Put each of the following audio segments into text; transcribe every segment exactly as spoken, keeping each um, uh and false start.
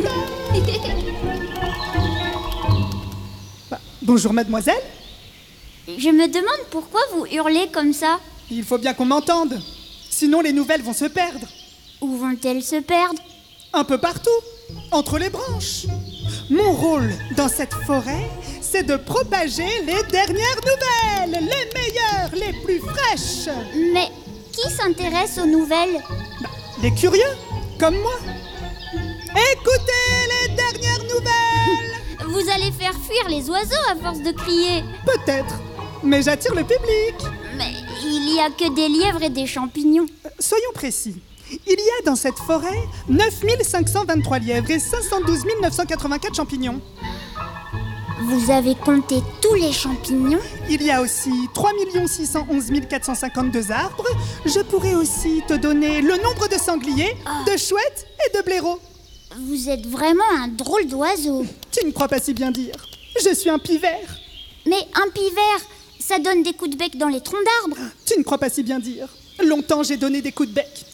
Bah, bonjour mademoiselle. Je me demande pourquoi vous hurlez comme ça. Il faut bien qu'on m'entende. Sinon les nouvelles vont se perdre. Où vont-elles se perdre? Un peu partout, entre les branches. Mon rôle dans cette forêt, c'est de propager les dernières nouvelles, les meilleures, les plus fraîches. Mais qui s'intéresse aux nouvelles? Bah, les curieux, comme moi. Écoutez les dernières nouvelles. Vous allez faire fuir les oiseaux à force de crier. Peut-être, mais j'attire le public. Mais il n'y a que des lièvres et des champignons. Euh, soyons précis. Il y a dans cette forêt neuf mille cinq cent vingt-trois lièvres et cinq cent douze mille neuf cent quatre-vingt-quatre champignons. Vous avez compté tous les champignons? Il y a aussi trois millions six cent onze mille quatre cent cinquante-deux arbres. Je pourrais aussi te donner le nombre de sangliers, oh. de chouettes et de blaireaux. Vous êtes vraiment un drôle d'oiseau. Tu ne crois pas si bien dire. Je suis un pivert. Mais un pivert, ça donne des coups de bec dans les troncs d'arbres. Tu ne crois pas si bien dire. Longtemps j'ai donné des coups de bec.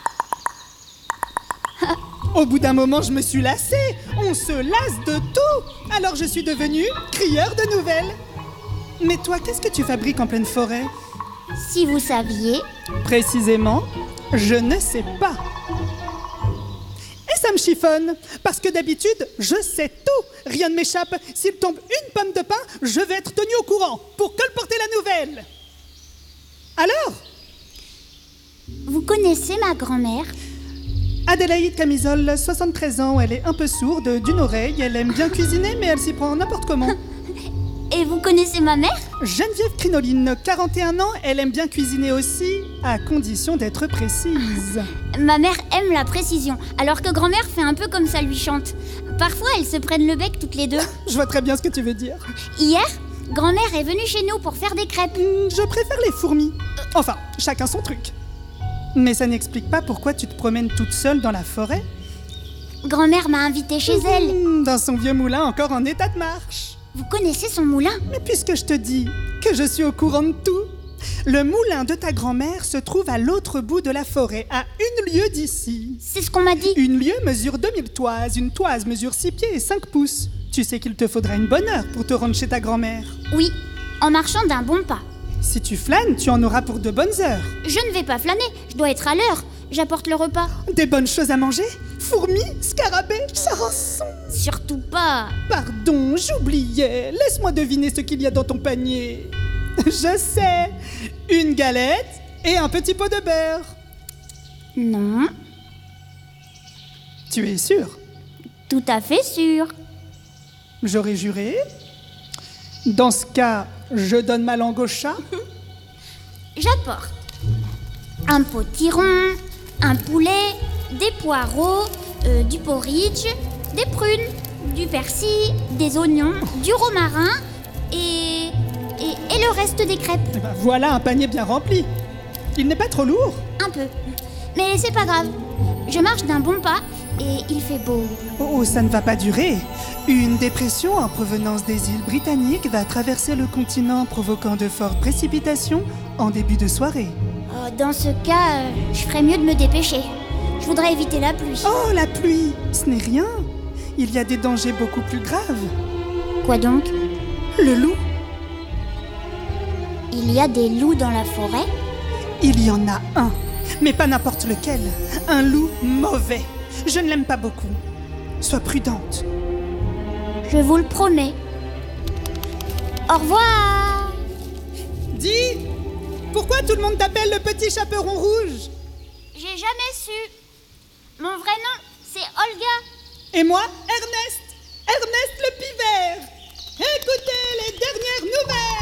Au bout d'un moment, je me suis lassée. On se lasse de tout. Alors je suis devenue crieur de nouvelles. Mais toi, qu'est-ce que tu fabriques en pleine forêt? Si vous saviez... Précisément, je ne sais pas. Et ça me chiffonne, parce que d'habitude, je sais tout. Rien ne m'échappe. S'il tombe une pomme de pain, je vais être tenue au courant pour colporter la nouvelle. Alors? Vous connaissez ma grand-mère? Adélaïde Camisole, soixante-treize ans, elle est un peu sourde d'une oreille, elle aime bien cuisiner, mais elle s'y prend n'importe comment. Et vous connaissez ma mère? Geneviève Crinoline, quarante et un ans, elle aime bien cuisiner aussi, à condition d'être précise. Ma mère aime la précision, alors que grand-mère fait un peu comme ça lui chante. Parfois, elles se prennent le bec toutes les deux. Je vois très bien ce que tu veux dire. Hier, grand-mère est venue chez nous pour faire des crêpes. Mmh, je préfère les fourmis. Enfin, chacun son truc. Mais ça n'explique pas pourquoi tu te promènes toute seule dans la forêt. Grand-mère m'a invitée chez elle. Mmh, dans son vieux moulin encore en état de marche. Vous connaissez son moulin? Mais puisque je te dis que je suis au courant de tout, le moulin de ta grand-mère se trouve à l'autre bout de la forêt, à une lieue d'ici. C'est ce qu'on m'a dit. Une lieue mesure deux mille toises, une toise mesure six pieds et cinq pouces. Tu sais qu'il te faudra une bonne heure pour te rendre chez ta grand-mère. Oui, en marchant d'un bon pas. Si tu flânes, tu en auras pour de bonnes heures. Je ne vais pas flâner, je dois être à l'heure. J'apporte le repas. Des bonnes choses à manger? Fourmis, scarabées, charançons. Surtout pas. Pardon, j'oubliais. Laisse-moi deviner ce qu'il y a dans ton panier. Je sais. Une galette et un petit pot de beurre. Non. Tu es sûr? Tout à fait sûr. J'aurais juré. Dans ce cas, je donne ma langue au chat. J'apporte un potiron, un poulet, des poireaux, euh, du porridge, des prunes, du persil, des oignons, du romarin et, et, et le reste des crêpes. Eh ben, voilà un panier bien rempli. Il n'est pas trop lourd? Un peu. Mais c'est pas grave. Je marche d'un bon pas et il fait beau. Oh, ça ne va pas durer. Une dépression en provenance des îles britanniques va traverser le continent, provoquant de fortes précipitations en début de soirée. Oh, dans ce cas, euh, je ferais mieux de me dépêcher. Je voudrais éviter la pluie. Oh, la pluie! Ce n'est rien. Il y a des dangers beaucoup plus graves. Quoi donc? Le loup. Il y a des loups dans la forêt? Il y en a un, mais pas n'importe lequel. Un loup mauvais. Je ne l'aime pas beaucoup. Sois prudente. Je vous le promets. Au revoir. Dis, pourquoi tout le monde t'appelle le petit chaperon rouge? J'ai jamais su. Mon vrai nom, c'est Olga. Et moi, Ernest. Ernest le pivert. Écoutez les dernières nouvelles.